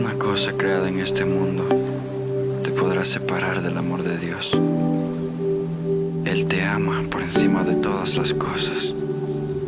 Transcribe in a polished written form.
Ninguna cosa creada en este mundo te podrá separar del amor de Dios. Él te ama por encima de todas las cosas.